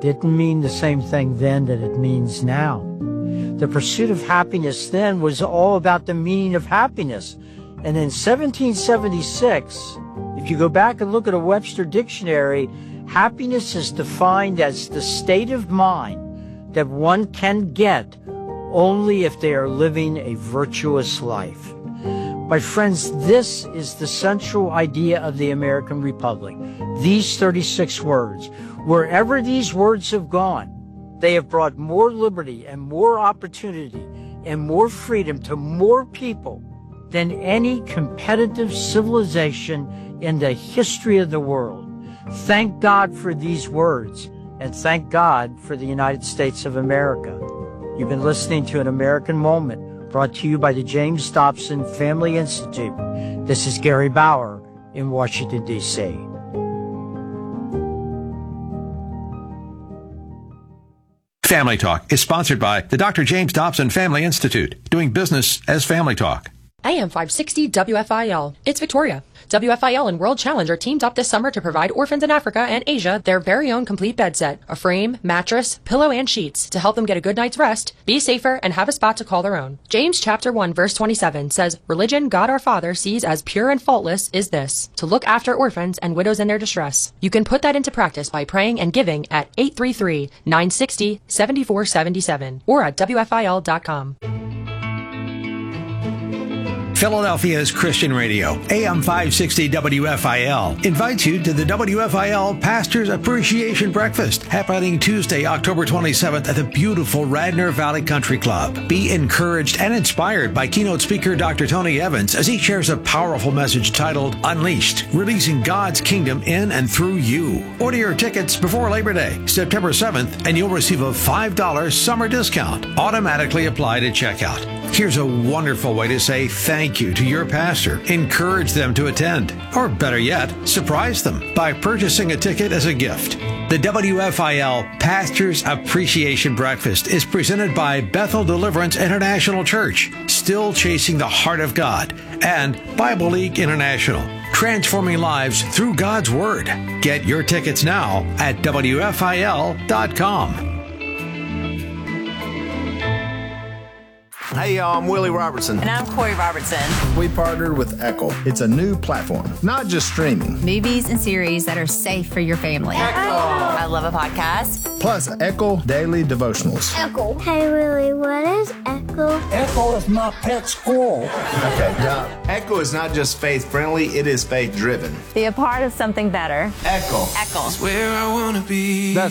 didn't mean the same thing then that it means now. The pursuit of happiness then was all about the meaning of happiness. And in 1776, if you go back and look at a Webster dictionary, happiness is defined as the state of mind that one can get only if they are living a virtuous life. My friends, this is the central idea of the American Republic. These 36 words. Wherever these words have gone, they have brought more liberty and more opportunity and more freedom to more people than any competitive civilization in the history of the world. Thank God for these words, and thank God for the United States of America. You've been listening to An American Moment, brought to you by the James Dobson Family Institute. This is Gary Bauer in Washington, D.C. Family Talk is sponsored by the Dr. James Dobson Family Institute, doing business as Family Talk. AM 560 WFIL. It's Victoria. WFIL and World Challenge are teamed up this summer to provide orphans in Africa and Asia their very own complete bed set, a frame, mattress, pillow, and sheets to help them get a good night's rest, be safer, and have a spot to call their own. James chapter 1 verse 27 says, "Religion God our Father sees as pure and faultless is this, to look after orphans and widows in their distress." You can put that into practice by praying and giving at 833-960-7477 or at WFIL.com. Philadelphia's Christian Radio, AM 560 WFIL, invites you to the WFIL Pastors Appreciation Breakfast, happening Tuesday, October 27th at the beautiful Radnor Valley Country Club. Be encouraged and inspired by keynote speaker Dr. Tony Evans as he shares a powerful message titled Unleashed, releasing God's kingdom in and through you. Order your tickets before Labor Day, September 7th, and you'll receive a $5 summer discount automatically applied at checkout. Here's a wonderful way to say thank you to your pastor. Encourage them to attend. Or better yet, surprise them by purchasing a ticket as a gift. The WFIL Pastors Appreciation Breakfast is presented by Bethel Deliverance International Church, Still Chasing the Heart of God, and Bible League International, transforming lives through God's Word. Get your tickets now at WFIL.com. Hey, y'all, I'm Willie Robertson. And I'm Corey Robertson. We partnered with Echo. It's a new platform, not just streaming. Movies and series that are safe for your family. Echo! I love a podcast. Plus, Echo Daily Devotionals. Echo. Hey, Willie, what is Echo? Echo is my pet squirrel. Okay, now, Echo is not just faith-friendly, it is faith-driven. Be a part of something better. Echo. Echo. It's where I want to be. That's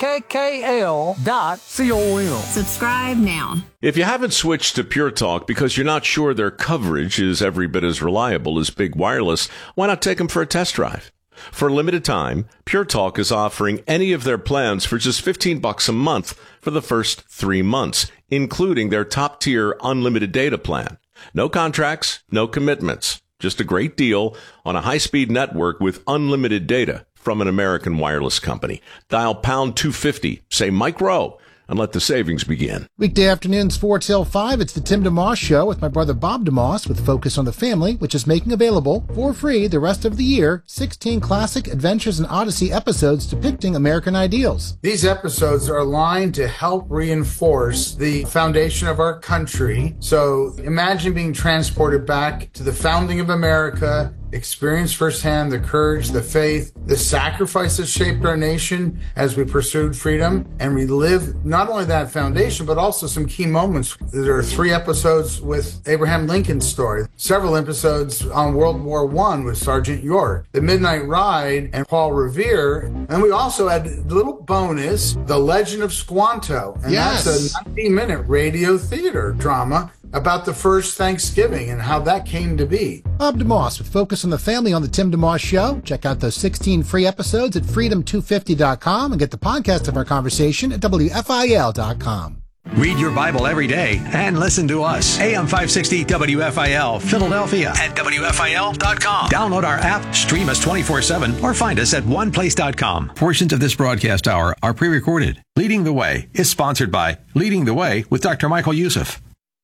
EKKL.com. Subscribe now. If you haven't switched to Pure Talk because you're not sure their coverage is every bit as reliable as Big Wireless, why not take them for a test drive? For a limited time, Pure Talk is offering any of their plans for just $15 a month for the first 3 months, including their top-tier unlimited data plan. No contracts, no commitments. Just a great deal on a high-speed network with unlimited data from an American wireless company. Dial pound 250, say Mike Rowe, and let the savings begin. Weekday afternoons, 4 till 5, it's the Tim DeMoss Show with my brother Bob DeMoss with Focus on the Family, which is making available for free the rest of the year 16 classic Adventures in Odyssey episodes depicting American ideals. These episodes are aligned to help reinforce the foundation of our country. So imagine being transported back to the founding of America, experience firsthand the courage, the faith, the sacrifice that shaped our nation as we pursued freedom, and relive not only that foundation, but also some key moments. There are 3 episodes with Abraham Lincoln's story, several episodes on World War I with Sergeant York, The Midnight Ride and Paul Revere, and we also had a little bonus, The Legend of Squanto, and that's a 90-minute radio theater drama about the first Thanksgiving and how that came to be. Bob DeMoss with Focus on the Family on the Tim DeMoss Show. Check out those 16 free episodes at freedom250.com and get the podcast of our conversation at WFIL.com. Read your Bible every day and listen to us. AM 560 WFIL, Philadelphia at WFIL.com. Download our app, stream us 24/7, or find us at oneplace.com. Portions of this broadcast hour are pre-recorded. Leading the Way is sponsored by Leading the Way with Dr. Michael Youssef.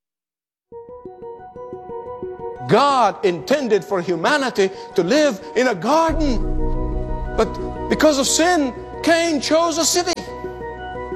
God intended for humanity to live in a garden. But because of sin, Cain chose a city.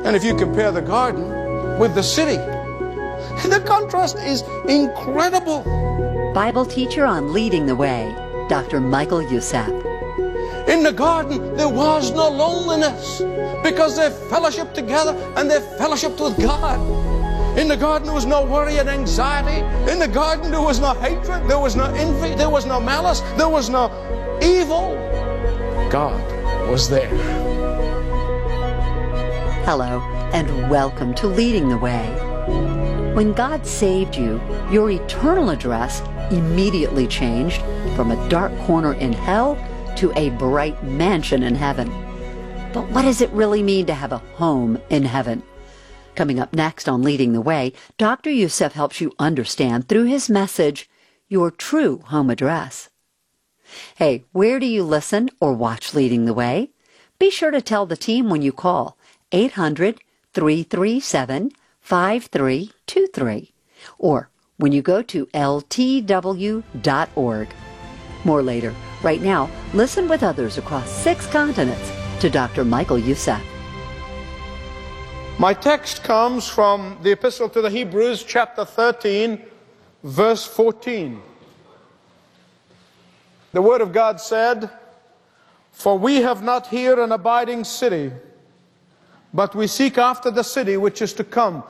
And if you compare the garden with the city, the contrast is incredible. Bible teacher on Leading the Way, Dr. Michael Youssef. In the garden, there was no loneliness because they fellowshiped together and they fellowshiped with God. In the garden, there was no worry and anxiety. In the garden, there was no hatred, there was no envy, there was no malice, there was no evil. God was there. Hello, and welcome to Leading the Way. When God saved you, your eternal address immediately changed from a dark corner in hell to a bright mansion in heaven. But what does it really mean to have a home in heaven? Coming up next on Leading the Way, Dr. Youssef helps you understand through his message your true home address. Hey, where do you listen or watch Leading the Way? Be sure to tell the team when you call 800-337-5323 or when you go to ltw.org. More later. Right now, listen with others across 6 continents to Dr. Michael Youssef. My text comes from the Epistle to the Hebrews, chapter 13, verse 14. The Word of God said, "For we have not here an abiding city, but we seek after the city which is to come."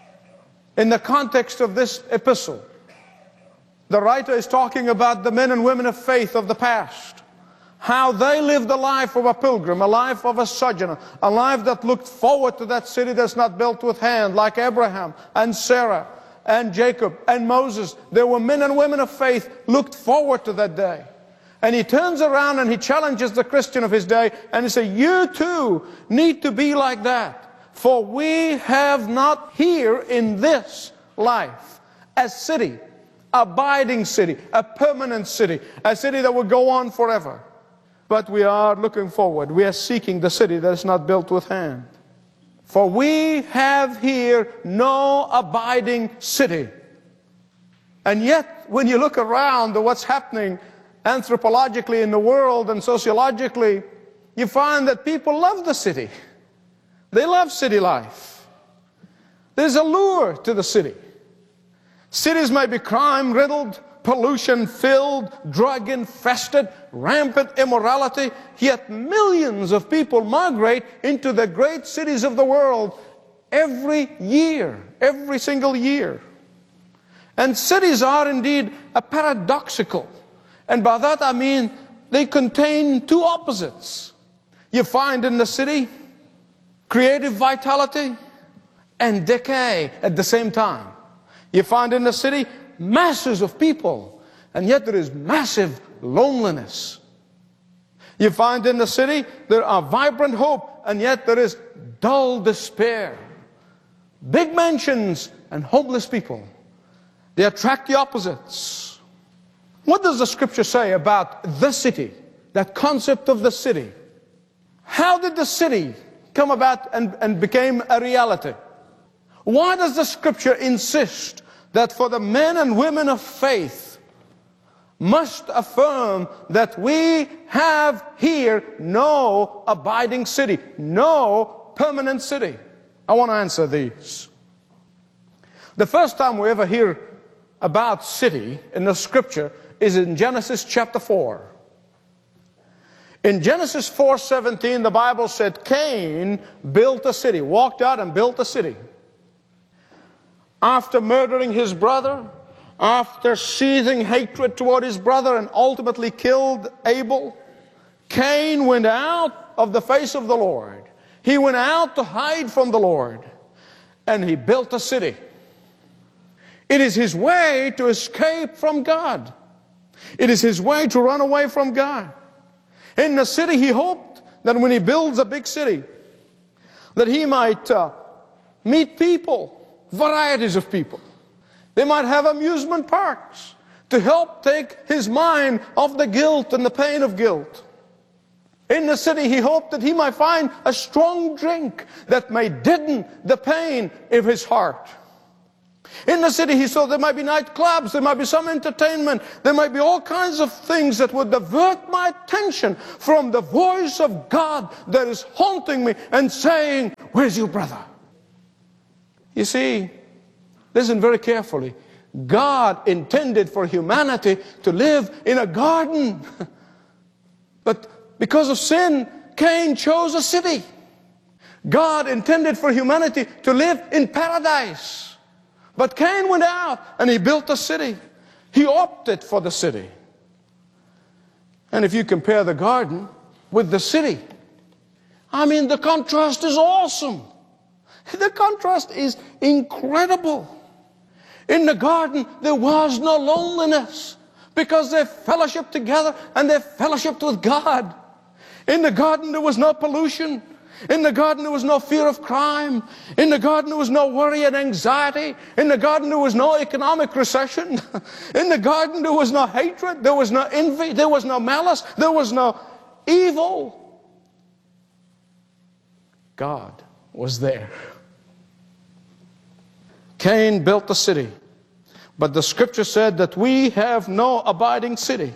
In the context of this epistle, the writer is talking about the men and women of faith of the past. How they lived a life of a pilgrim, a life of a sojourner, a life that looked forward to that city that's not built with hand, like Abraham and Sarah and Jacob and Moses. There were men and women of faith looked forward to that day. And he turns around and he challenges the Christian of his day and he says, you too need to be like that. For we have not here in this life a city, abiding city, a permanent city, a city that will go on forever. But we are looking forward. We are seeking the city that is not built with hand. For we have here no abiding city. And yet, when you look around at what's happening anthropologically in the world and sociologically, you find that people love the city. They love city life. There's a lure to the city. Cities may be crime-riddled, pollution-filled, drug-infested, rampant immorality, yet millions of people migrate into the great cities of the world every year, every single year. And cities are indeed a paradoxical, and by that I mean they contain two opposites. You find in the city creative vitality and decay at the same time. You find in the city masses of people, and yet there is massive loneliness. You find in the city there are vibrant hope, and yet there is dull despair. Big mansions and homeless people. They attract the opposites. What does the scripture say about the city? That concept of the city. How did the city come about and became a reality? Why does the scripture insist that for the men and women of faith must affirm that we have here no abiding city, no permanent city? I want to answer these. The first time we ever hear about city in the scripture is in Genesis chapter 4. In Genesis 4:17, the Bible said Cain built a city, walked out and built a city. After murdering his brother, after seething hatred toward his brother and ultimately killed Abel, Cain went out of the face of the Lord. He went out to hide from the Lord, and he built a city. It is his way to escape from God. It is his way to run away from God. In the city, he hoped that when he builds a big city, that he might meet people, varieties of people. They might have amusement parks to help take his mind off the guilt and the pain of guilt. In the city, he hoped that he might find a strong drink that may deaden the pain of his heart. In the city, he saw there might be nightclubs, there might be some entertainment, there might be all kinds of things that would divert my attention from the voice of God that is haunting me and saying, "Where's your brother? You see, listen very carefully. God intended for humanity to live in a garden. But because of sin, Cain chose a city. God intended for humanity to live in paradise. But Cain went out and he built a city. He opted for the city. And if you compare the garden with the city, I mean, the contrast is awesome. The contrast is incredible. In the garden, there was no loneliness because they fellowshiped together and they fellowshiped with God. In the garden, there was no pollution. In the garden, there was no fear of crime. In the garden, there was no worry and anxiety. In the garden, there was no economic recession. In the garden, there was no hatred. There was no envy. There was no malice. There was no evil. God was there. Cain built the city, but the scripture said that we have no abiding city.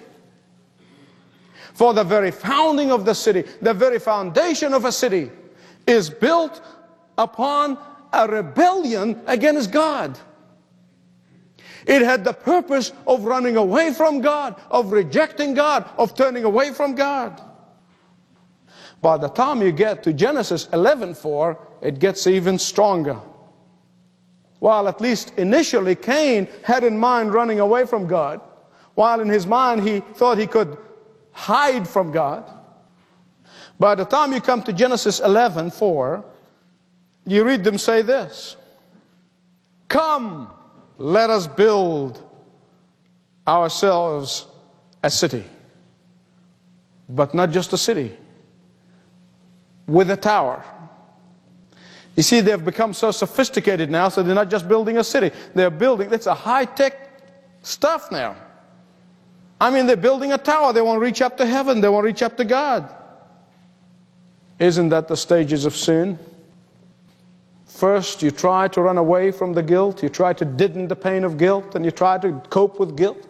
For the very founding of the city, the very foundation of a city is built upon a rebellion against God. It had the purpose of running away from God, of rejecting God, of turning away from God. By the time you get to Genesis 11:4, it gets even stronger. While at least initially Cain had in mind running away from God, while in his mind he thought he could hide from God, by the time you come to Genesis 11:4, you read them say this: "Come, let us build ourselves a city." But not just a city, with a tower. You see, they've become so sophisticated now, so they're not just building a city. They're building, it's a high-tech stuff now. I mean, they're building a tower. They want to reach up to heaven. They want to reach up to God. Isn't that the stages of sin? First, you try to run away from the guilt. You try to deaden the pain of guilt, and you try to cope with guilt.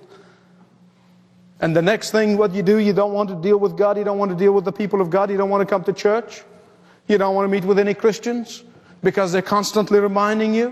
And the next thing, what you do, you don't want to deal with God. You don't want to deal with the people of God. You don't want to come to church. You don't want to meet with any Christians because they're constantly reminding you.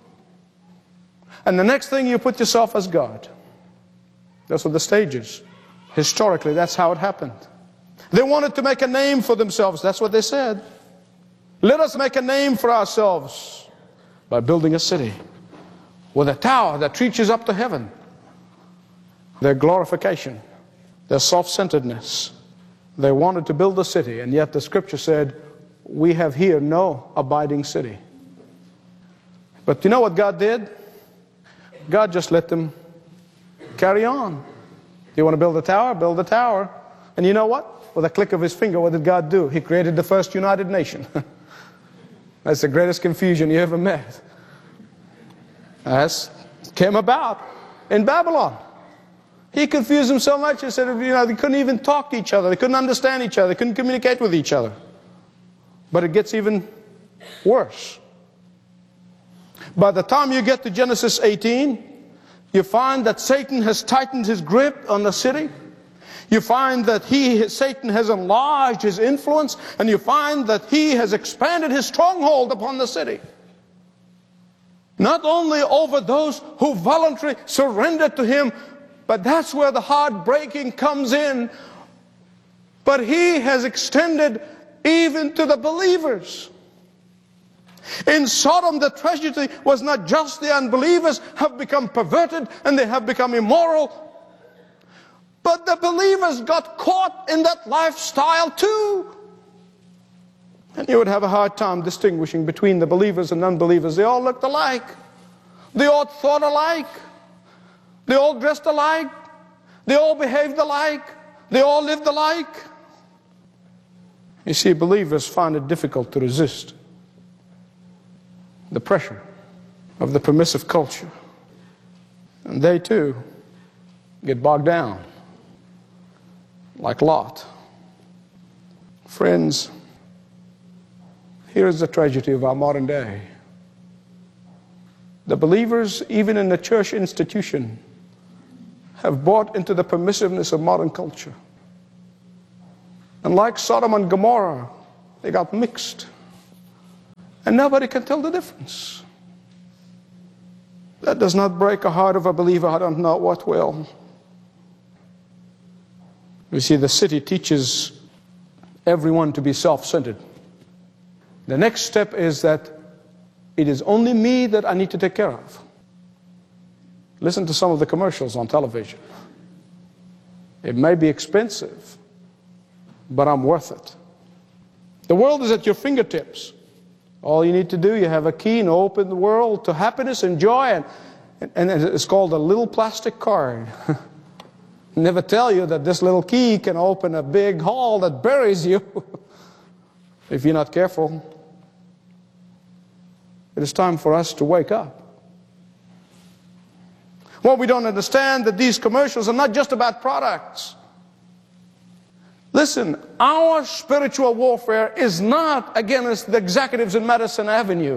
And the next thing, you put yourself as God. Those are the stages. Historically, that's how it happened. They wanted to make a name for themselves. That's what they said. Let us make a name for ourselves by building a city with a tower that reaches up to heaven. Their glorification, their self-centeredness. They wanted to build a city, and yet the scripture said, we have here no abiding city. But you know what God did? God just let them carry on. You want to build a tower? Build a tower. And you know what? With a click of his finger, what did God do? He created the first united nation. That's the greatest confusion you ever met. That came about in Babylon. He confused them so much, he said, they couldn't even talk to each other. They couldn't understand each other. They couldn't communicate with each other. But it gets even worse. By the time you get to Genesis 18, you find that Satan has tightened his grip on the city. You find that Satan has enlarged his influence, and you find that he has expanded his stronghold upon the city. Not only over those who voluntarily surrender to him, but that's where the heartbreaking comes in. But he has extended even to the believers. In Sodom, the tragedy was not just the unbelievers have become perverted and they have become immoral, but the believers got caught in that lifestyle too. And you would have a hard time distinguishing between the believers and unbelievers. They all looked alike. They all thought alike. They all dressed alike. They all behaved alike. They all lived alike. You see, believers find it difficult to resist the pressure of the permissive culture. And they too get bogged down like Lot. Friends, here is the tragedy of our modern day. The believers, even in the church institution, have bought into the permissiveness of modern culture. And like Sodom and Gomorrah, they got mixed. And nobody can tell the difference. that does not break a heart of a believer, I don't know what will. You see, the city teaches everyone to be self-centered. The next step is that it is only me that I need to take care of. Listen to some of the commercials on television. It may be expensive, but I'm worth it. The world is at your fingertips. All you need to do, you have a key and open the world to happiness and joy, and it's called a little plastic card. Never tell you that this little key can open a big hall that buries you if you're not careful. It is time for us to wake up. Well, we don't understand that these commercials are not just about products. Listen, our spiritual warfare is not against the executives in Madison Avenue.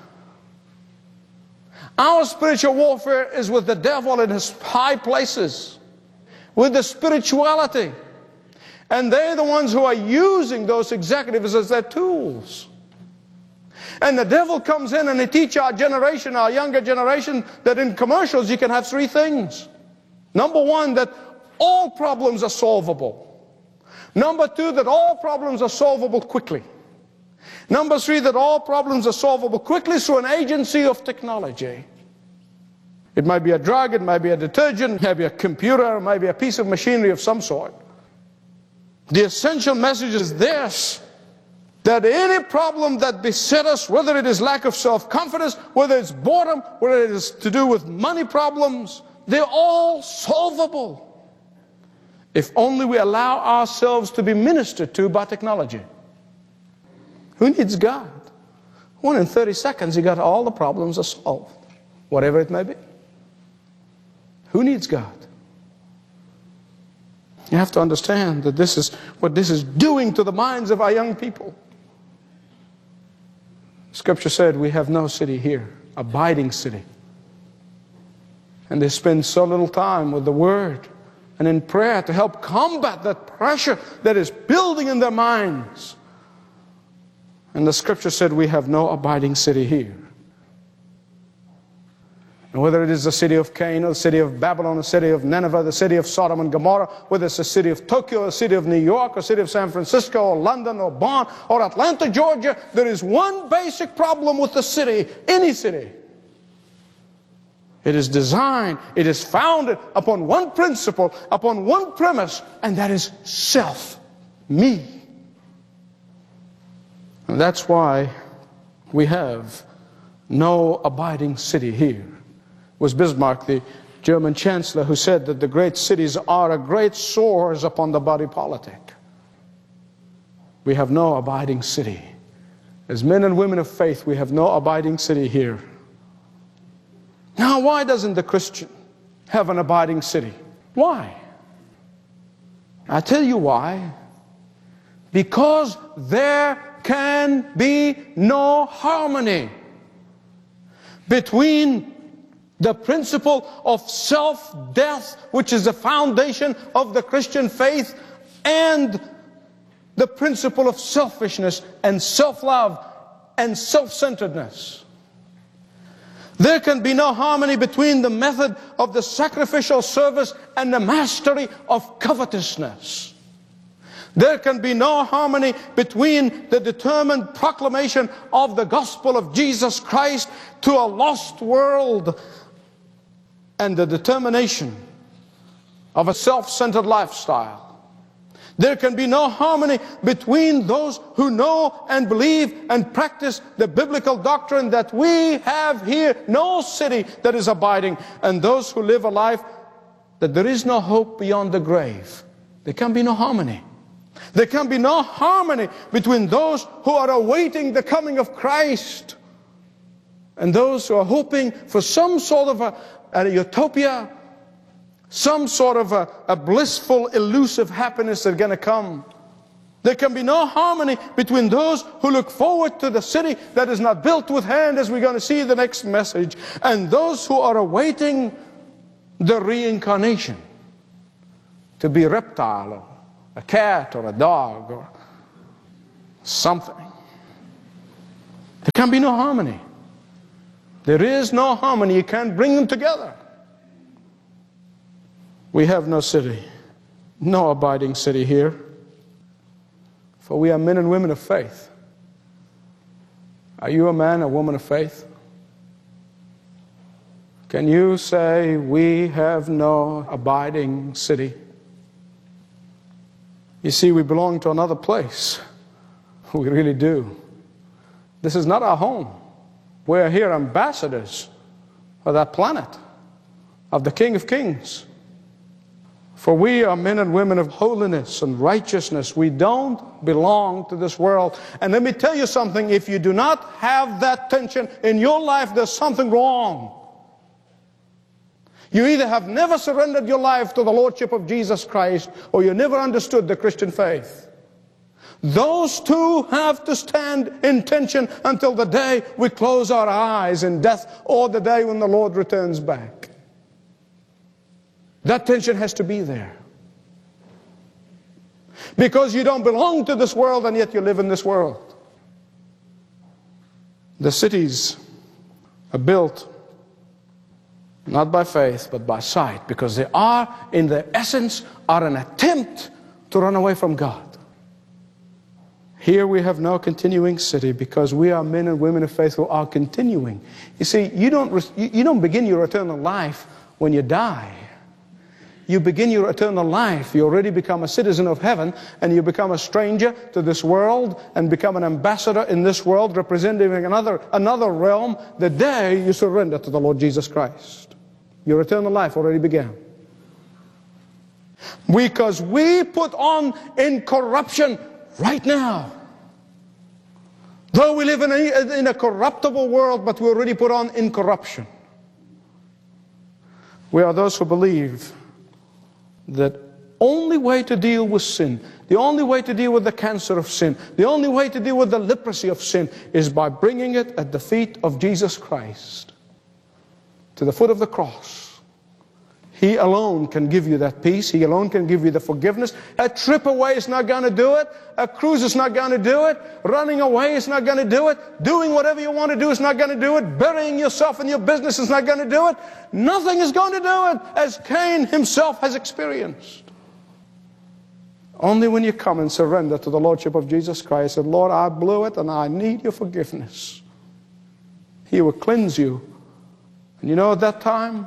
Our spiritual warfare is with the devil in his high places, with the spirituality. And they're the ones who are using those executives as their tools. And the devil comes in and he teaches our generation, our younger generation, that in commercials you can have three things. Number one, that all problems are solvable. Number two, that all problems are solvable quickly. Number three, that all problems are solvable quickly through an agency of technology. It might be a drug, it might be a detergent, it might be a computer, it might be a piece of machinery of some sort. The essential message is this: that any problem that beset us, whether it is lack of self-confidence, whether it's boredom, whether it is to do with money problems, they're all solvable if only we allow ourselves to be ministered to by technology. Who needs God? Well, in 30 seconds you got all the problems are solved, whatever it may be. Who needs God? You have to understand that this is what this is doing to the minds of our young people. Scripture said we have no city here, abiding city. And they spend so little time with the Word and in prayer to help combat that pressure that is building in their minds. And the Scripture said we have no abiding city here. And whether it is the city of Cain or the city of Babylon, the city of Nineveh, the city of Sodom and Gomorrah, whether it's the city of Tokyo, the city of New York, or the city of San Francisco, or London, or Bonn, or Atlanta, Georgia, there is one basic problem with the city, any city. It is designed, it is founded upon one principle, upon one premise, and that is self, me. And that's why we have no abiding city here. It was Bismarck, the German chancellor, who said that the great cities are a great sores upon the body politic. We have no abiding city. As men and women of faith, we have no abiding city here. Now, why doesn't the Christian have an abiding city? Why? I tell you why. Because there can be no harmony between the principle of self-death, which is the foundation of the Christian faith, and the principle of selfishness and self-love and self-centeredness. There can be no harmony between the method of the sacrificial service and the mastery of covetousness. There can be no harmony between the determined proclamation of the gospel of Jesus Christ to a lost world and the determination of a self-centered lifestyle. There can be no harmony between those who know and believe and practice the biblical doctrine that we have here no city that is abiding, and those who live a life that there is no hope beyond the grave. There can be no harmony. There can be no harmony between those who are awaiting the coming of Christ and those who are hoping for some sort of a utopia, some sort of a blissful, elusive happiness that's going to come. There can be no harmony between those who look forward to the city that is not built with hand, as we're going to see in the next message, and those who are awaiting the reincarnation to be a reptile or a cat or a dog or something. There can be no harmony. There is no harmony. You can't bring them together. We have no city, no abiding city here. For we are men and women of faith. Are you a man, a woman of faith? Can you say, we have no abiding city? You see, we belong to another place. We really do. This is not our home. We are here ambassadors of that planet, of the King of Kings. For we are men and women of holiness and righteousness. We don't belong to this world. And let me tell you something, if you do not have that tension in your life, there's something wrong. You either have never surrendered your life to the Lordship of Jesus Christ, or you never understood the Christian faith. Those two have to stand in tension until the day we close our eyes in death, or the day when the Lord returns back. That tension has to be there. Because you don't belong to this world, and yet you live in this world. The cities are built not by faith, but by sight, because they are, in their essence, are an attempt to run away from God. Here we have no continuing city, because we are men and women of faith who are continuing. You see, you don't begin your eternal life when you die. You begin your eternal life. You already become a citizen of heaven, and you become a stranger to this world and become an ambassador in this world, representing another realm the day you surrender to the Lord Jesus Christ. Your eternal life already began. Because we put on incorruption right now. Though we live in a corruptible world, but we already put on incorruption. We are those who believe that only way to deal with sin, the only way to deal with the cancer of sin, the only way to deal with the leprosy of sin is by bringing it at the feet of Jesus Christ, to the foot of the cross. He alone can give you that peace. He alone can give you the forgiveness. A trip away is not going to do it. A cruise is not going to do it. Running away is not going to do it. Doing whatever you want to do is not going to do it. Burying yourself in your business is not going to do it. Nothing is going to do it, as Cain himself has experienced. Only when you come and surrender to the Lordship of Jesus Christ and, Lord, I blew it and I need your forgiveness, He will cleanse you. And you know, at that time,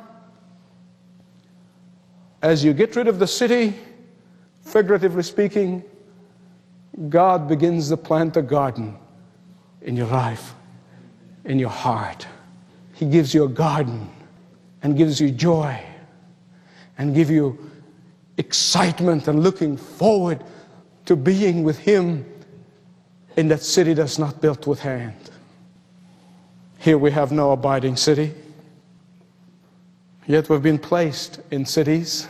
as you get rid of the city, figuratively speaking, God begins to plant a garden in your life, in your heart. He gives you a garden and gives you joy and gives you excitement and looking forward to being with Him in that city that's not built with hand. Here we have no abiding city. Yet we've been placed in cities.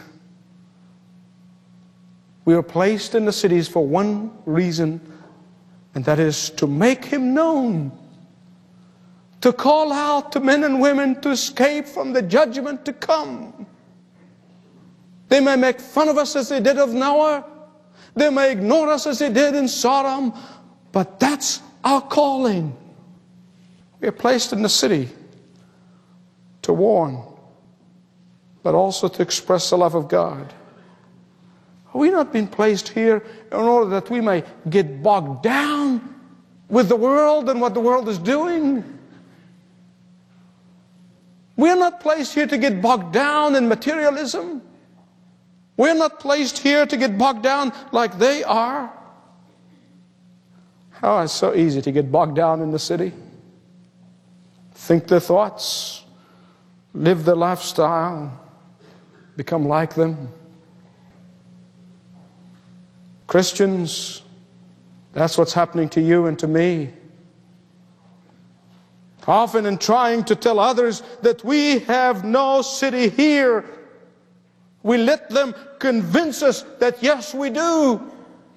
We are placed in the cities for one reason, and that is to make Him known. To call out to men and women to escape from the judgment to come. They may make fun of us as they did of Noah. They may ignore us as they did in Sodom. But that's our calling. We are placed in the city to warn, but also to express the love of God. Are we not been placed here in order that we may get bogged down with the world and what the world is doing? We are not placed here to get bogged down in materialism. We are not placed here to get bogged down like they are. Oh, it's so easy to get bogged down in the city. Think their thoughts, live their lifestyle, become like them. Christians, that's what's happening to you and to me. Often in trying to tell others that we have no city here, we let them convince us that yes, we do.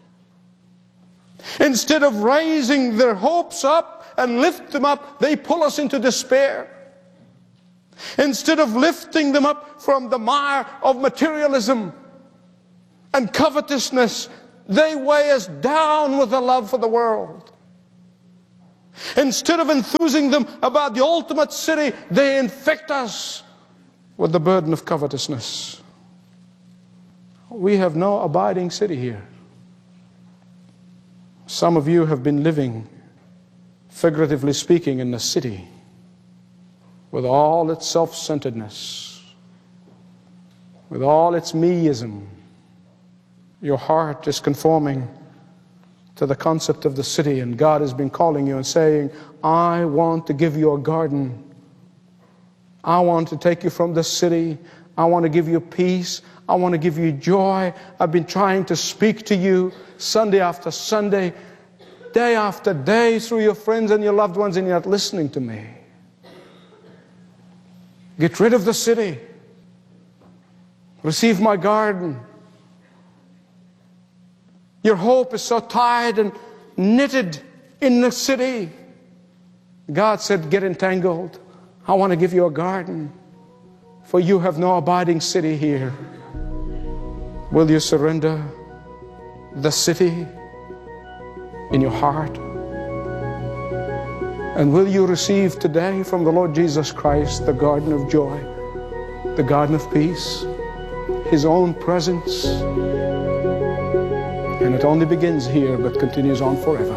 Instead of raising their hopes up and lift them up, they pull us into despair. Instead of lifting them up from the mire of materialism and covetousness, they weigh us down with a love for the world. Instead of enthusing them about the ultimate city, they infect us with the burden of covetousness. We have no abiding city here. Some of you have been living, figuratively speaking, in the city with all its self-centeredness, with all its meism. Your heart is conforming to the concept of the city, and God has been calling you and saying, I want to give you a garden. I want to take you from the city. I want to give you peace. I want to give you joy. I've been trying to speak to you Sunday after Sunday, day after day, through your friends and your loved ones, and you're not listening to me. Get rid of the city. Receive my garden. Your hope is so tied and knitted in the city. God said, get entangled. I want to give you a garden, for you have no abiding city here. Will you surrender the city in your heart? And will you receive today from the Lord Jesus Christ the garden of joy, the garden of peace, His own presence? And it only begins here, but continues on forever.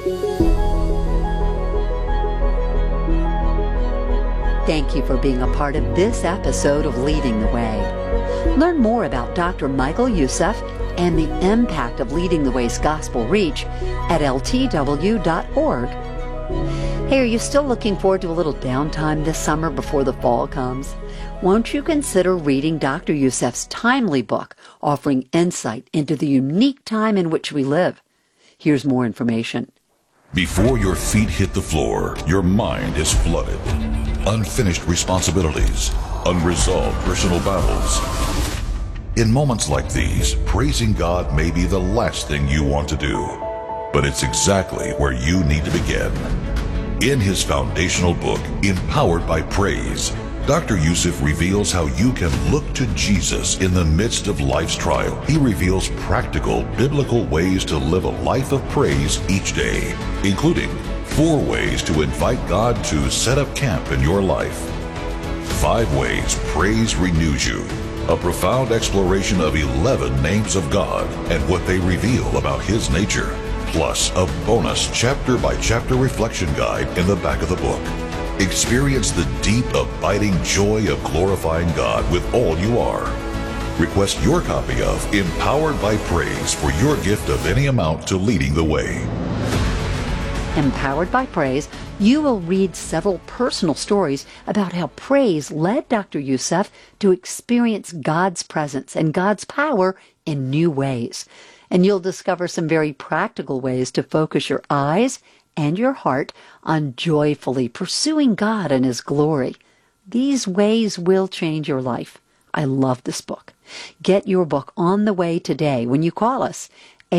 Thank you for being a part of this episode of Leading the Way. Learn more about Dr. Michael Youssef and the impact of Leading the Way's gospel reach at ltw.org. Hey, are you still looking forward to a little downtime this summer before the fall comes? Won't you consider reading Dr. Youssef's timely book, offering insight into the unique time in which we live? Here's more information. Before your feet hit the floor, your mind is flooded. Unfinished responsibilities, unresolved personal battles. In moments like these, praising God may be the last thing you want to do, but it's exactly where you need to begin. In his foundational book, Empowered by Praise, Dr. Youssef reveals how you can look to Jesus in the midst of life's trial. He reveals practical, biblical ways to live a life of praise each day, including 4 ways to invite God to set up camp in your life, 5 ways praise renews you, a profound exploration of 11 names of God and what they reveal about His nature, plus a bonus chapter-by-chapter reflection guide in the back of the book. Experience the deep, abiding joy of glorifying God with all you are. Request your copy of Empowered by Praise for your gift of any amount to Leading the Way. Empowered by Praise, you will read several personal stories about how praise led Dr. Youssef to experience God's presence and God's power in new ways. And you'll discover some very practical ways to focus your eyes and your heart on joyfully pursuing God and His glory. These ways will change your life. I love this book. Get your book on the way today when you call us,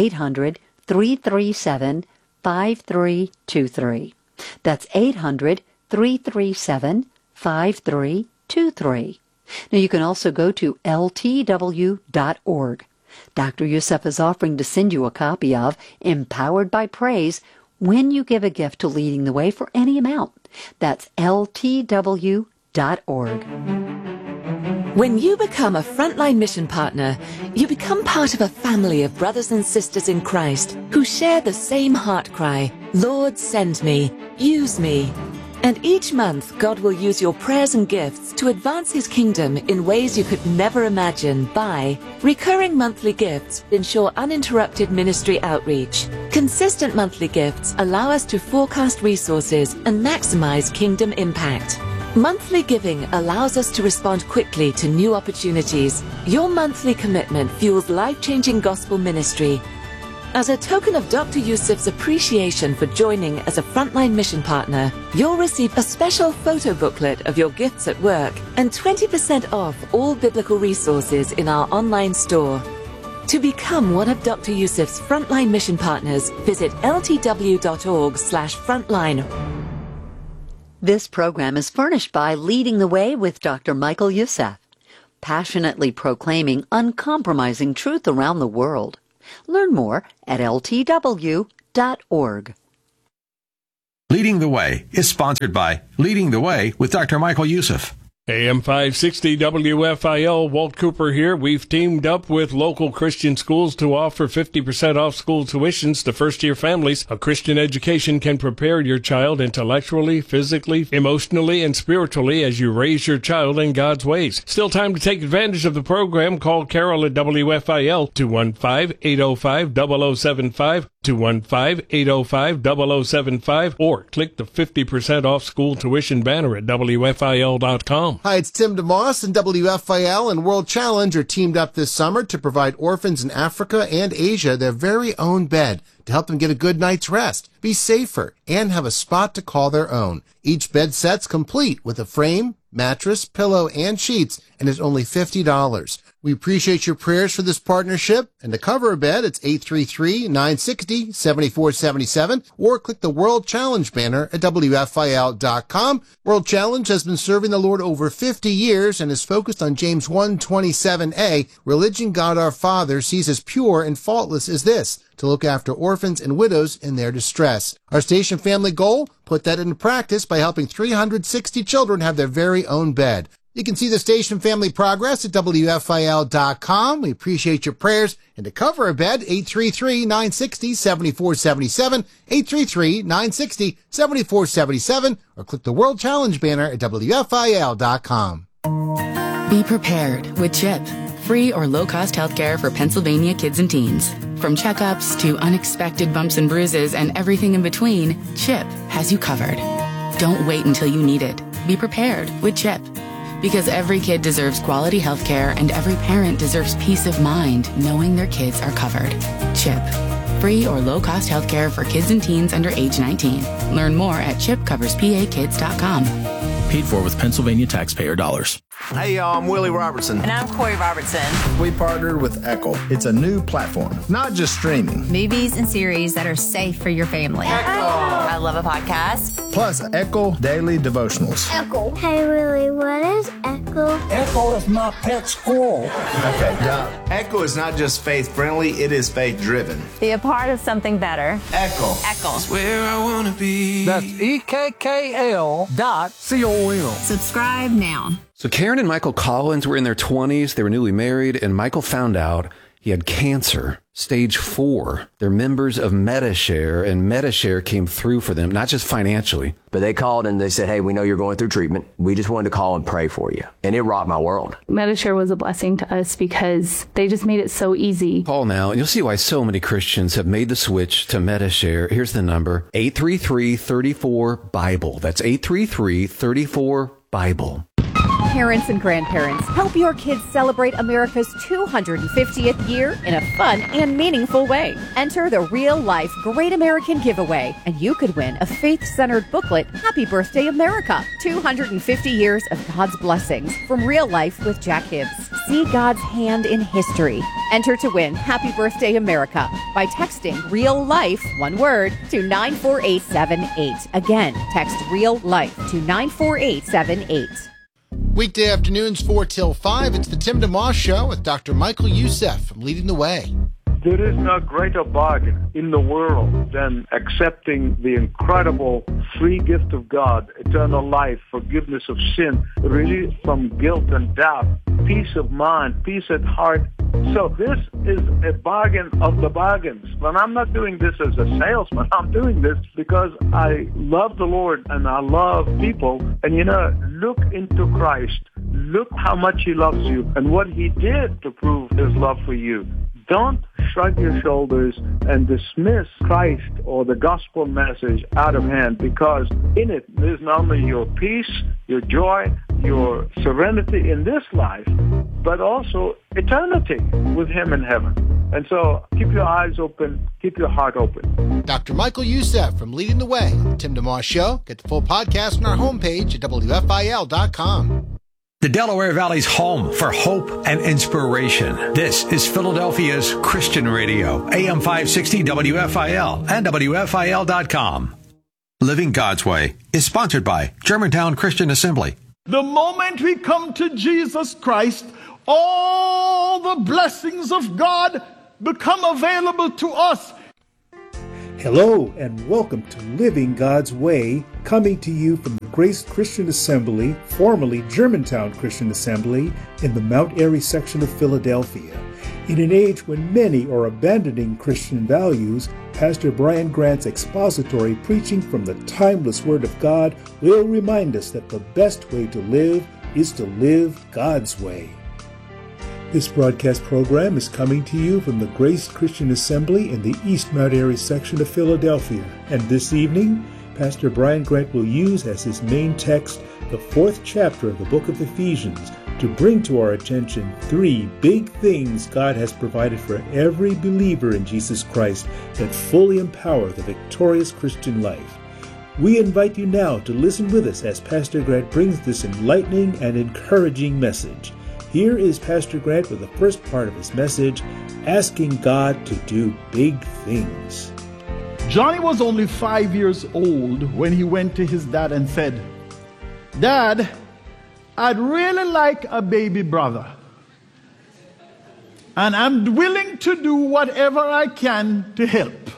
800-337-5323. That's 800-337-5323. Now you can also go to ltw.org. Dr. Youssef is offering to send you a copy of Empowered by Praise when you give a gift to Leading the Way for any amount. That's ltw.org. When you become a Frontline Mission Partner, you become part of a family of brothers and sisters in Christ who share the same heart cry, Lord, send me, use me. And each month, God will use your prayers and gifts to advance His kingdom in ways you could never imagine by recurring monthly gifts ensure uninterrupted ministry outreach. Consistent monthly gifts allow us to forecast resources and maximize kingdom impact. Monthly giving allows us to respond quickly to new opportunities. Your monthly commitment fuels life-changing gospel ministry. As a token of Dr. Youssef's appreciation for joining as a Frontline Mission Partner, you'll receive a special photo booklet of your gifts at work and 20% off all biblical resources in our online store. To become one of Dr. Youssef's Frontline Mission Partners, visit ltw.org/frontline. This program is furnished by Leading the Way with Dr. Michael Youssef, passionately proclaiming uncompromising truth around the world. Learn more at ltw.org. Leading the Way is sponsored by Leading the Way with Dr. Michael Youssef. AM 560 WFIL, Walt Cooper here. We've teamed up with local Christian schools to offer 50% off school tuitions to first-year families. A Christian education can prepare your child intellectually, physically, emotionally, and spiritually as you raise your child in God's ways. Still time to take advantage of the program. Call Carol at WFIL, 215-805-0075, 215-805-0075, or click the 50% off school tuition banner at WFIL.com. Hi, it's Tim DeMoss, and WFIL and World Challenge are teamed up this summer to provide orphans in Africa and Asia their very own bed to help them get a good night's rest, be safer, and have a spot to call their own. Each bed set's complete with a frame, mattress, pillow, and sheets, and is only $50. We appreciate your prayers for this partnership. And to cover a bed, it's 833-960-7477, or click the World Challenge banner at WFIL.com. World Challenge has been serving the Lord over 50 years and is focused on James 1:27a. Religion God our Father sees as pure and faultless as this, to look after orphans and widows in their distress. Our station family goal? Put that into practice by helping 360 children have their very own bed. You can see the station family progress at WFIL.com. We appreciate your prayers. And to cover a bed, 833-960-7477, 833-960-7477, or click the World Challenge banner at WFIL.com. Be prepared with CHIP, free or low-cost healthcare for Pennsylvania kids and teens. From checkups to unexpected bumps and bruises and everything in between, CHIP has you covered. Don't wait until you need it. Be prepared with CHIP. Because every kid deserves quality health care and every parent deserves peace of mind knowing their kids are covered. CHIP. Free or low-cost health care for kids and teens under age 19. Learn more at chipcoverspakids.com. Paid for with Pennsylvania taxpayer dollars. Hey, y'all, I'm Willie Robertson. And I'm Corey Robertson. We partnered with Echo. It's a new platform, not just streaming. Movies and series that are safe for your family. I love a podcast. Plus, Echo Daily Devotionals. Echo. Hey, Willie, what is Echo? Echo is my pet squirrel. Okay, Echo is not just faith-friendly, it is faith-driven. Be a part of something better. Echo. Echo. It's where I want to be. That's EKKL.com. Subscribe now. So Karen and Michael Collins were in their 20s. They were newly married, and Michael found out he had cancer, stage 4. They're members of Medi-Share, and Medi-Share came through for them, not just financially. But they called and they said, hey, we know you're going through treatment. We just wanted to call and pray for you. And it rocked my world. Medi-Share was a blessing to us because they just made it so easy. Call now, and you'll see why so many Christians have made the switch to Medi-Share. Here's the number, 833-34-BIBLE. That's 833-34-BIBLE. Parents and grandparents, help your kids celebrate America's 250th year in a fun and meaningful way. Enter the Real Life Great American Giveaway, and you could win a faith-centered booklet, Happy Birthday America, 250 years of God's blessings from Real Life with Jack Hibbs. See God's hand in history. Enter to win Happy Birthday America by texting Real Life, one word, to 94878. Again, text Real Life to 94878. Weekday afternoons 4 till 5, it's the Tim DeMoss Show with Dr. Michael Youssef from Leading the Way. There is no greater bargain in the world than accepting the incredible free gift of God, eternal life, forgiveness of sin, release from guilt and doubt, peace of mind, peace at heart. So this is a bargain of the bargains. But I'm not doing this as a salesman. I'm doing this because I love the Lord and I love people. And look into Christ. Look how much He loves you and what He did to prove His love for you. Don't shrug your shoulders and dismiss Christ or the gospel message out of hand, because in it there's not only your peace, your joy, your serenity in this life, but also eternity with Him in heaven. And so keep your eyes open, keep your heart open. Dr. Michael Youssef from Leading the Way, the Tim DeMoss Show. Get the full podcast on our homepage at WFIL.com. The Delaware Valley's home for hope and inspiration. This is Philadelphia's Christian Radio, AM 560 WFIL and WFIL.com. Living God's Way is sponsored by Germantown Christian Assembly. The moment we come to Jesus Christ, all the blessings of God become available to us. Hello and welcome to Living God's Way, coming to you from the Grace Christian Assembly, formerly Germantown Christian Assembly, in the Mount Airy section of Philadelphia. In an age when many are abandoning Christian values, Pastor Brian Grant's expository preaching from the timeless Word of God will remind us that the best way to live is to live God's way. This broadcast program is coming to you from the Grace Christian Assembly in the East Mount Airy section of Philadelphia. And this evening, Pastor Brian Grant will use as his main text the 4th chapter of the book of Ephesians to bring to our attention 3 big things God has provided for every believer in Jesus Christ that fully empower the victorious Christian life. We invite you now to listen with us as Pastor Grant brings this enlightening and encouraging message. Here is Pastor Grant with the first part of his message, asking God to do big things. Johnny was only 5 years old when he went to his dad and said, "Dad, I'd really like a baby brother. And I'm willing to do whatever I can to help."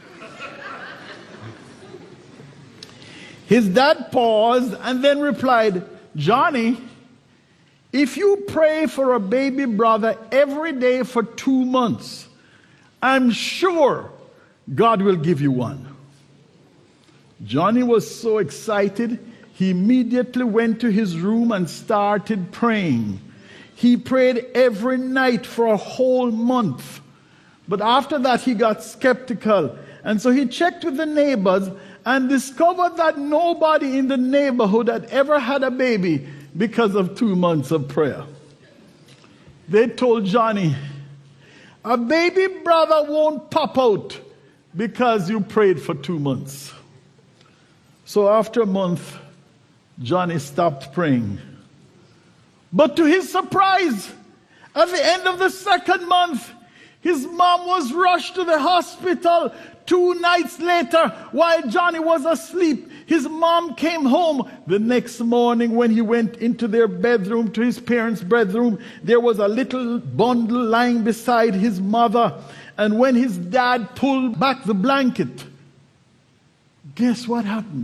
His dad paused and then replied, "Johnny, if you pray for a baby brother every day for 2 months, I'm sure God will give you one." Johnny was so excited, he immediately went to his room and started praying. He prayed every night for a whole month. But after that, he got skeptical. And so he checked with the neighbors and discovered that nobody in the neighborhood had ever had a baby because of 2 months of prayer. They told Johnny, "A baby brother won't pop out because you prayed for 2 months." So after a month, Johnny stopped praying. But to his surprise, at the end of the 2nd month, his mom was rushed to the hospital. 2 nights later, while Johnny was asleep, his mom came home. The next morning when he went into their bedroom, to his parents' bedroom, there was a little bundle lying beside his mother. And when his dad pulled back the blanket, guess what happened?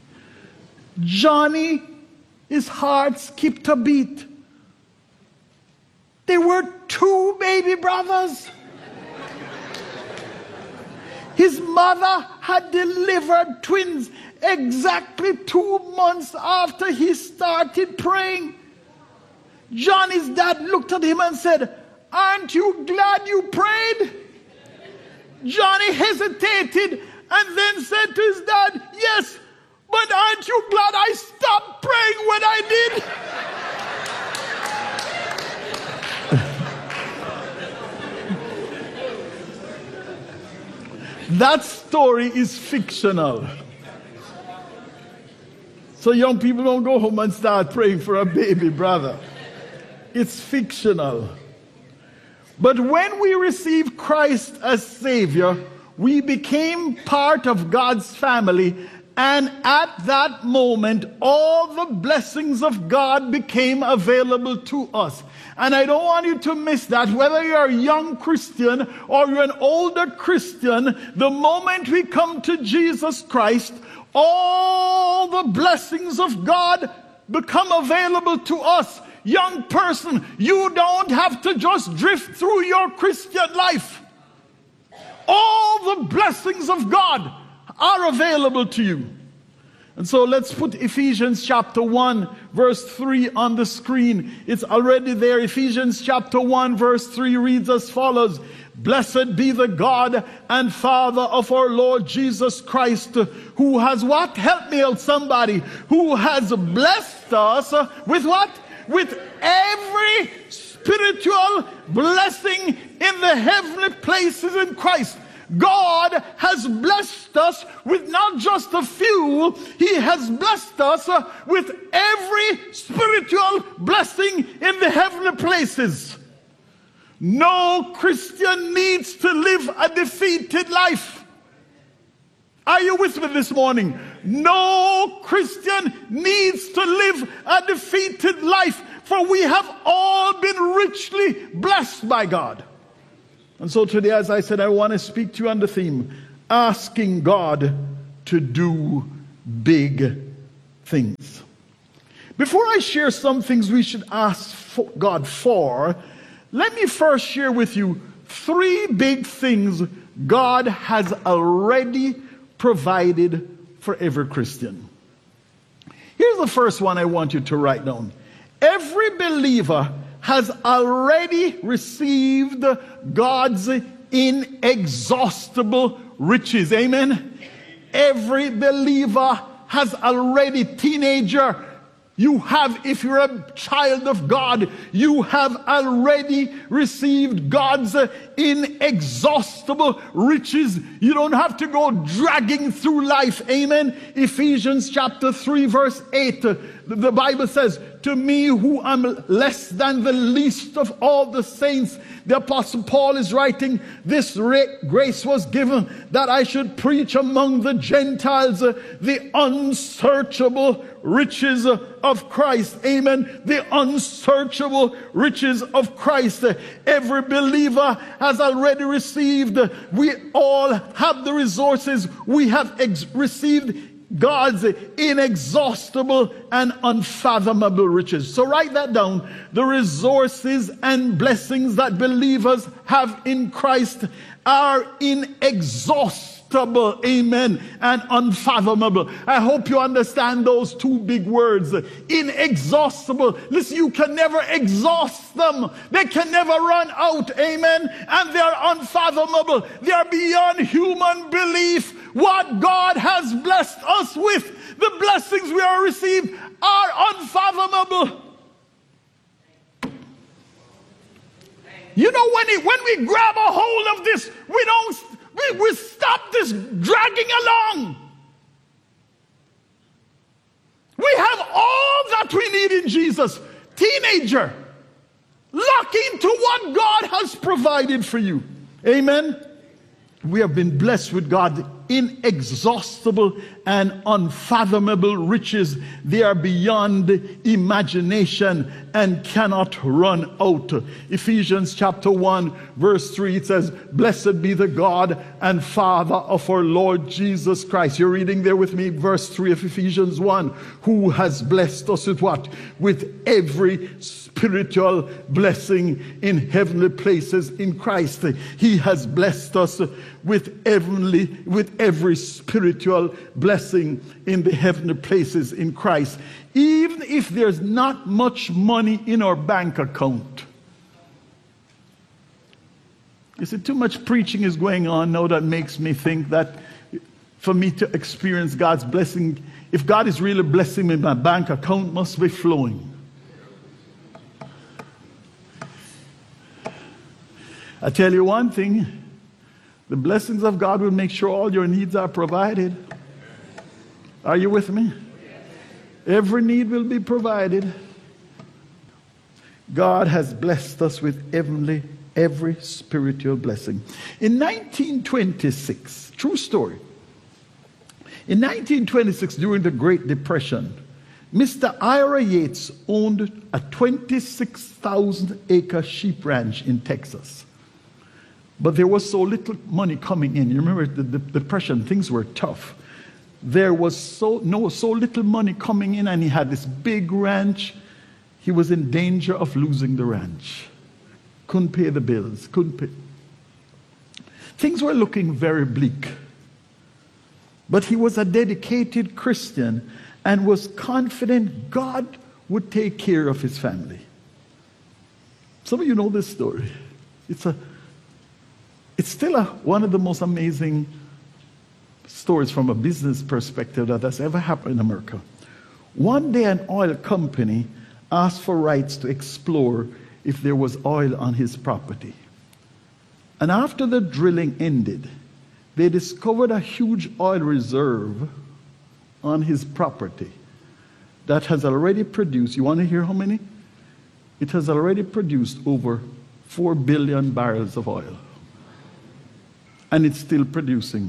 Johnny's heart skipped a beat. There were 2 baby brothers. His mother had delivered twins exactly 2 months after he started praying. Johnny's dad looked at him and said, "Aren't you glad you prayed?" Johnny hesitated and then said to his dad, "Yes, but aren't you glad I stopped praying when I did?" That story is fictional. So young people don't go home and start praying for a baby brother. It's fictional. But when we received Christ as Savior, we became part of God's family, and at that moment, all the blessings of God became available to us. And I don't want you to miss that. Whether you're a young Christian or you're an older Christian, the moment we come to Jesus Christ, all the blessings of God become available to us. Young person, you don't have to just drift through your Christian life. All the blessings of God are available to you. And so let's put Ephesians chapter 1 verse 3 on the screen. It's already there. Ephesians chapter 1 verse 3 reads as follows: "Blessed be the God and Father of our Lord Jesus Christ, who has" what? Help me out, somebody. "Who has blessed us with" what? "With every spiritual blessing in the heavenly places in Christ." God has blessed us with not just a few, He has blessed us with every spiritual blessing in the heavenly places. No Christian needs to live a defeated life. Are you with me this morning? No Christian needs to live a defeated life, for we have all been richly blessed by God. And so today, as I said, I want to speak to you on the theme, asking God to do big things. Before I share some things we should ask God for, let me first share with you 3 big things God has already provided for every Christian. Here's the first one I want you to write down. Every believer has already received God's inexhaustible riches. Amen? Every believer has already, teenager, you have, if you're a child of God, you have already received God's inexhaustible riches. You don't have to go dragging through life. Amen. Ephesians chapter 3 verse 8. The Bible says, to me who am less than the least of all the saints, the Apostle Paul is writing, this grace was given that I should preach among the Gentiles the unsearchable riches of Christ. Amen. The unsearchable riches of Christ. Every believer has already received. We all have the resources. We have received God's inexhaustible and unfathomable riches. So write that down. The resources and blessings that believers have in Christ are inexhaustible, amen, and unfathomable. I hope you understand those 2 big words. Inexhaustible. Listen, you can never exhaust them. They can never run out, amen, and they are unfathomable. They are beyond human belief. What God has blessed us with, the blessings we are received, are unfathomable. You know, when we grab a hold of this, we stop this dragging along. We have all that we need in Jesus. Teenager, lock into what God has provided for you. Amen. We have been blessed with God's inexhaustible and unfathomable riches. They are beyond imagination and cannot run out. Ephesians chapter 1 verse 3, it says, blessed be the God and Father of our Lord Jesus Christ. You're reading there with me, verse 3 of Ephesians 1, who has blessed us with what? With every spiritual blessing in heavenly places in Christ. He has blessed us with every spiritual blessing in the heavenly places in Christ. Even if there's not much money in our bank account. You see, too much preaching is going on now that makes me think that for me to experience God's blessing, if God is really blessing me, my bank account must be flowing. I tell you one thing, the blessings of God will make sure all your needs are provided. Are you with me? Every need will be provided. God has blessed us with every spiritual blessing. In 1926, true story. In 1926, during the Great Depression, Mr. Ira Yates owned a 26,000-acre sheep ranch in Texas. But there was so little money coming in. You remember the Depression, things were tough. There was so little money coming in, and he had this big ranch. He was in danger of losing the ranch. Couldn't pay the bills, couldn't pay. Things were looking very bleak. But he was a dedicated Christian and was confident God would take care of his family. Some of you know this story. It's still one of the most amazing stories from a business perspective that has ever happened in America. One day an oil company asked for rights to explore if there was oil on his property. And after the drilling ended, they discovered a huge oil reserve on his property that has already produced, you want to hear how many? It has already produced over 4 billion barrels of oil. And it's still producing.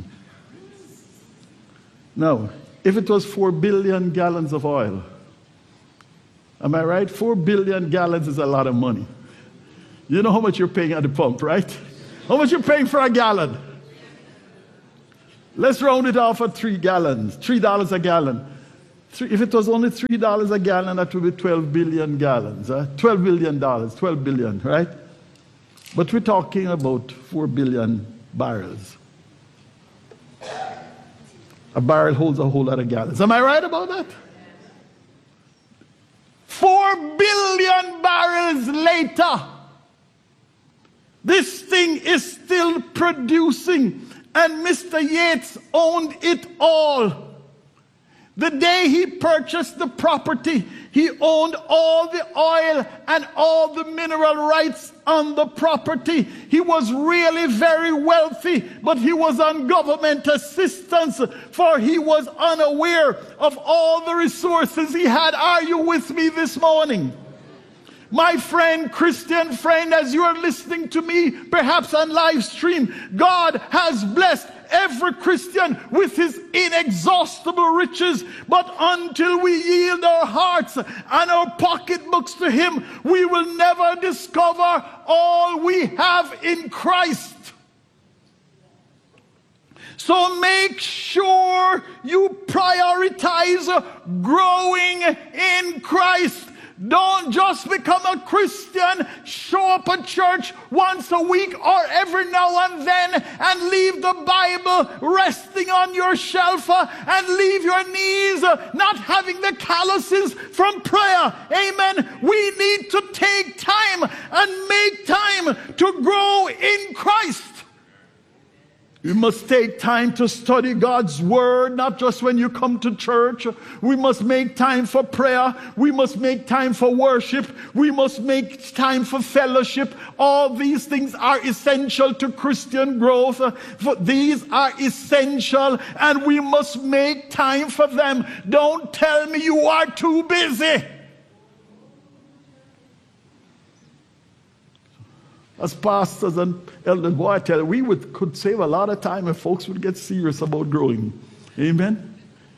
Now, if it was 4 billion gallons of oil, am I right? 4 billion gallons is a lot of money. You know how much you're paying at the pump, right? How much you're paying for a gallon? Let's round it off at $3 a gallon. If it was only $3 a gallon, that would be 12 billion gallons. $12 billion, 12 billion, right? But we're talking about 4 billion barrels. A barrel holds a whole lot of gallons. Am I right about that? 4 billion barrels later, this thing is still producing, and Mr. Yates owned it all. The day he purchased the property, he owned all the oil and all the mineral rights on the property. He was really very wealthy, but he was on government assistance, for he was unaware of all the resources he had. Are you with me this morning? My friend, Christian friend, as you are listening to me, perhaps on live stream, God has blessed every Christian with his inexhaustible riches. But until we yield our hearts and our pocketbooks to him, we will never discover all we have in Christ. So make sure you prioritize growing in Christ. Don't just become a Christian, show up at church once a week or every now and then, and leave the Bible resting on your shelf and leave your knees not having the calluses from prayer. Amen. We need to take time and make time to grow in Christ. We must take time to study God's word, not just when you come to church. We must make time for prayer. We must make time for worship. We must make time for fellowship. All these things are essential to Christian growth. These are essential, and we must make time for them. Don't tell me you are too busy. As pastors and elders, boy, I tell you, we could save a lot of time if folks would get serious about growing. Amen?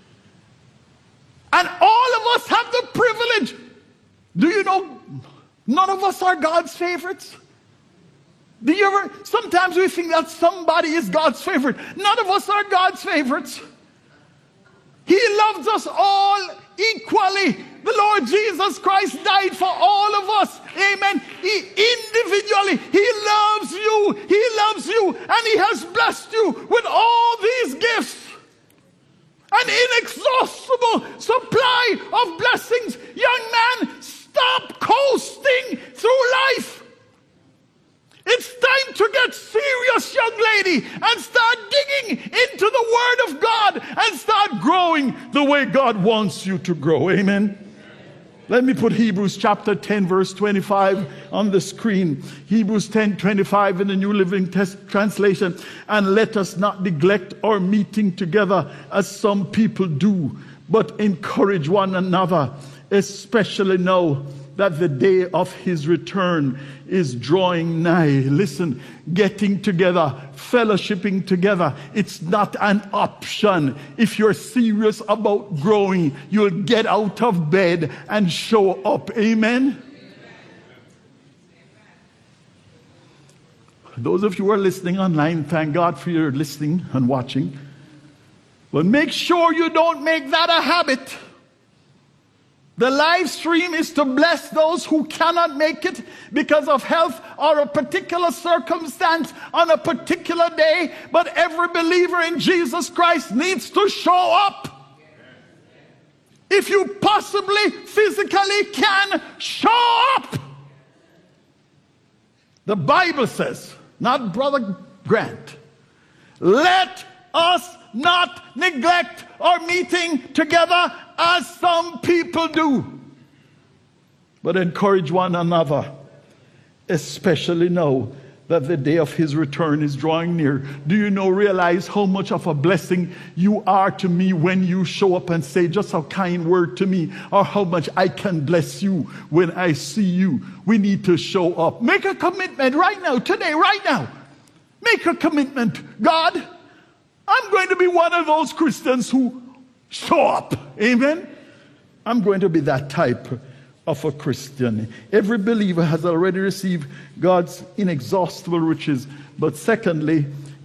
And all of us have the privilege. Do you know, none of us are God's favorites? Do you ever, sometimes we think that somebody is God's favorite. None of us are God's favorites. He loves us all equally. The Lord Jesus Christ died for all of us. Amen. Individually, He loves you. He loves you, and He has blessed you with all these gifts. An inexhaustible supply of blessings. Young man, stop coasting through life. It's time to get serious, young lady, and start digging into the Word of God and start growing the way God wants you to grow. Amen. Let me put Hebrews chapter 10, verse 25 on the screen. Hebrews 10:25 in the New Living Translation. And let us not neglect our meeting together as some people do, but encourage one another, especially now that the day of His return is drawing nigh. Listen, getting together, fellowshipping together, it's not an option. If you're serious about growing, you'll get out of bed and show up. Amen? Those of you who are listening online, thank God for your listening and watching. But make sure you don't make that a habit. The live stream is to bless those who cannot make it because of health or a particular circumstance on a particular day. But every believer in Jesus Christ needs to show up. If you possibly physically can, show up. The Bible says, not Brother Grant, let us not neglect our meeting together as some people do, but encourage one another, especially now that the day of His return is drawing near. Do you realize how much of a blessing you are to me when you show up and say just a kind word to me, or how much I can bless you when I see you? We need to show up. Make a commitment right now, today, right now. Make a commitment. God, I'm going to be one of those Christians who show up. Amen? I'm going to be that type of a Christian. Every believer has already received God's inexhaustible riches. But secondly,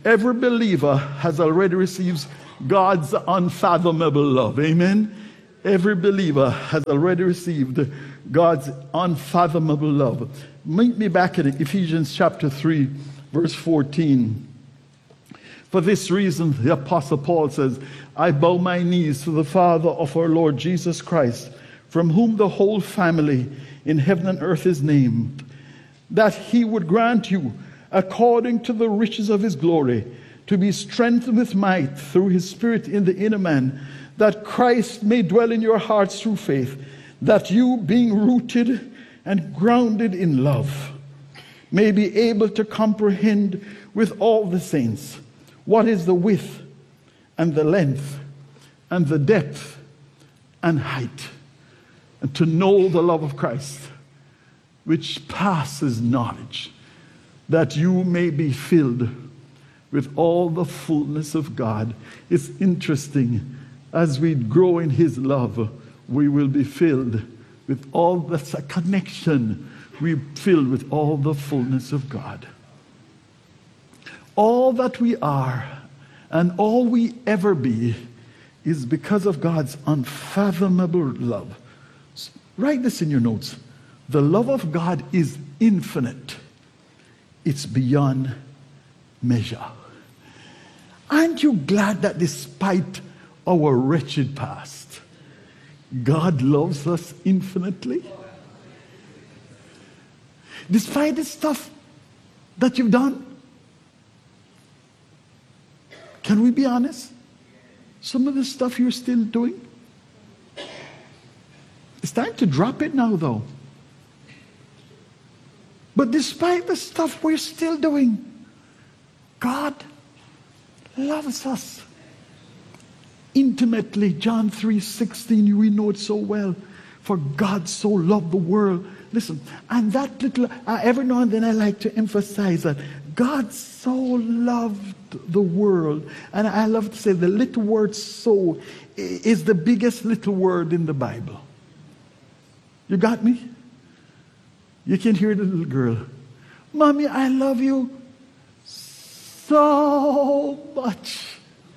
Every believer has already received God's unfathomable love. Amen? Every believer has already received God's unfathomable love. Meet me back in Ephesians chapter 3, verse 14. For this reason, the Apostle Paul says, I bow my knees to the Father of our Lord Jesus Christ, from whom the whole family in heaven and earth is named, that he would grant you, according to the riches of his glory, to be strengthened with might through his Spirit in the inner man, that Christ may dwell in your hearts through faith, that you, being rooted and grounded in love, may be able to comprehend with all the saints what is the width and the length and the depth and height, and to know the love of Christ, which passes knowledge, that you may be filled with all the fullness of God. It's interesting, as we grow in his love, we will be filled with all that's a connection. We're filled with all the fullness of God. All that we are and all we ever be is because of God's unfathomable love. Write this in your notes. The love of God is infinite. It's beyond measure. Aren't you glad that despite our wretched past, God loves us infinitely? Despite the stuff that you've done, can we be honest? Some of the stuff you're still doing, it's time to drop it now, though. But despite the stuff we're still doing, God loves us intimately. John 3:16, we know it so well. For God so loved the world. Listen, and that little, every now and then I like to emphasize that God so loved the world. And I love to say the little word so is the biggest little word in the Bible. You got me? You can hear the little girl. Mommy, I love you so much.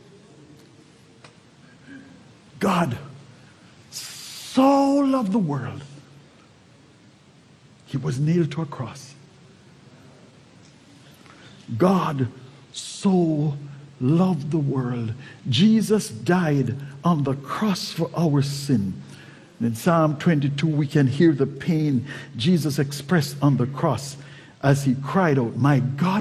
God so loved the world. He was nailed to a cross. God so loved the world. Jesus died on the cross for our sin. In Psalm 22, we can hear the pain Jesus expressed on the cross as he cried out, my God,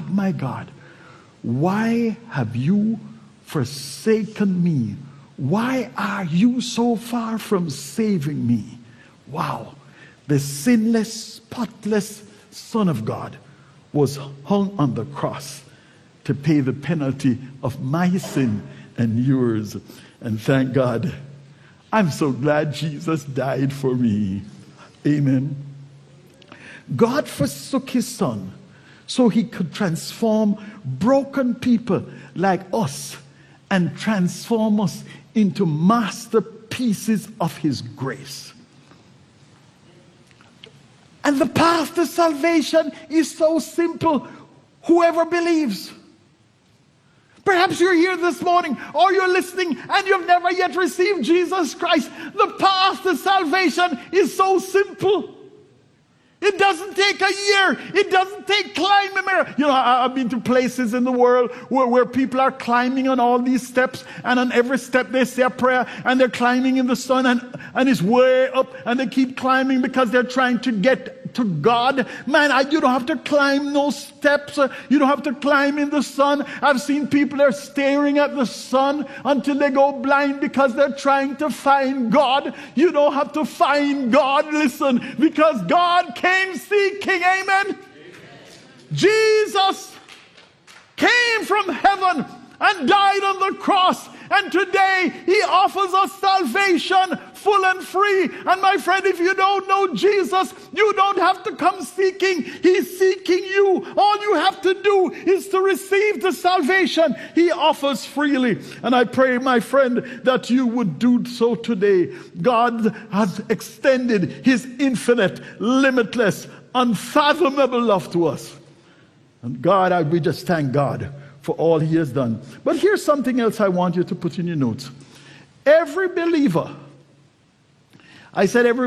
why have you forsaken me? Why are you so far from saving me? Wow. The sinless, spotless Son of God was hung on the cross to pay the penalty of my sin and yours. And thank God, I'm so glad Jesus died for me. Amen. God forsook his Son so he could transform broken people like us and transform us into masterpieces of his grace. And the path to salvation is so simple. Whoever believes. Perhaps you're here this morning or you're listening and you've never yet received Jesus Christ. The path to salvation is so simple. It doesn't take a year. It doesn't take climbing. You know, I've been to places in the world where people are climbing on all these steps, and on every step they say a prayer, and they're climbing in the sun, and it's way up, and they keep climbing because they're trying to get to God. Man, you don't have to climb no steps. You don't have to climb in the sun. I've seen people that are staring at the sun until they go blind because they're trying to find God. You don't have to find God, listen, because God came seeking, amen? Jesus came from heaven and died on the cross, and today he offers us salvation full and free. And my friend, if you don't know Jesus, you don't have to come seeking. He's seeking you. All you have to do is to receive the salvation he offers freely. And I pray, my friend, that you would do so today. God has extended his infinite, limitless, unfathomable love to us. And God, we just thank God for all he has done. But here's something else I want you to put in your notes. Every believer, I said every